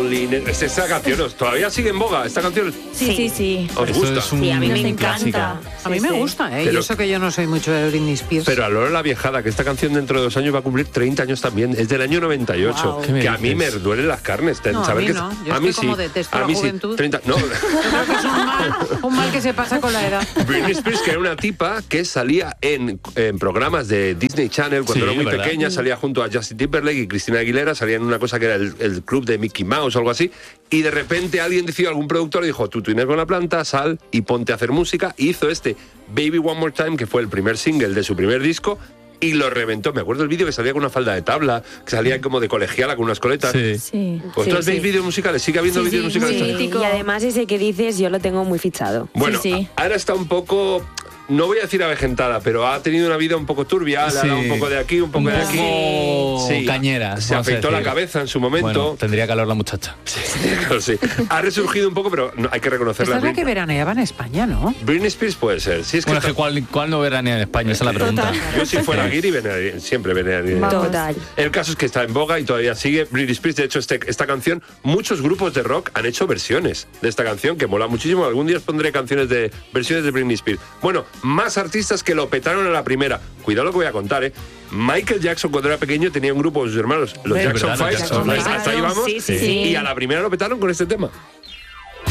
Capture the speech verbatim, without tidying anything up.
Loneliness. Es esta canción, ¿os- ¿todavía sigue en boga esta canción? Sí, sí, sí. ¿Os Eso gusta? es un Sí, a mí me clásica. encanta. A mí Sí, me sí. gusta, ¿eh? Pero- y eso que yo no soy mucho de Britney Spears. Pero a Lola la viejada, que esta canción dentro de dos años va a cumplir treinta años también, es del año noventa y ocho, Wow. ¿Qué me que a mí me dices? duelen las carnes. ten- No, a saber mí que no. Yo a es mí que como sí, detesto a la mí sí. juventud. treinta no. Yo creo que es un mal, un mal que se pasa con la edad. Britney Spears, que era una tipa que salía en, en programas de Disney Channel cuando Sí, era muy ¿verdad? pequeña, salía junto a Justin Timberlake y Christina Aguilera, salía en una cosa que era el, el club de Mickey Mouse o algo así, y de repente alguien decidió, algún productor dijo, tú tienes con la planta, sal y ponte a hacer música, y hizo este Baby One More Time, que fue el primer single de su primer disco, y lo reventó. Me acuerdo el vídeo que salía con una falda de tabla, que salía como de colegiala con unas coletas. Sí. Sí. ¿Vosotros Sí, veis sí. vídeos musicales? ¿Sigue habiendo Sí, vídeos sí, musicales? muy mítico. Y además ese que dices yo lo tengo muy fichado. Bueno, Sí, sí. a- ahora está un poco, no voy a decir avejentada, pero ha tenido una vida un poco turbia, le ha Sí. dado un poco de aquí, un poco de aquí. poco Sí, cañera, Se vamos a afeitó la decir. cabeza en su momento. Bueno, tendría calor la muchacha. Claro, sí. Ha resurgido un poco, pero no, hay que reconocerla. Esta es la que Britney- veraneaba en España, ¿no? Britney Spears puede ser. Sí, es que Bueno, es que está- ¿cuál, cuál no veranea en España? Esa es la pregunta. yo si fuera Guiri, venearía- siempre venearía. Total. El caso es que está en boga y todavía sigue. Britney Spears, de hecho, este- esta canción, muchos grupos de rock han hecho versiones de esta canción, que mola muchísimo. Algún día os pondré canciones de versiones de Britney Spears. Bueno, más artistas que lo petaron a la primera. Cuidado lo que voy a contar, ¿eh? Michael Jackson, cuando era pequeño, tenía un grupo con sus hermanos, los Es Jackson verdad, los Five. Jackson Five. Hasta ahí vamos. Sí, sí, sí. Y a la primera lo petaron con este tema.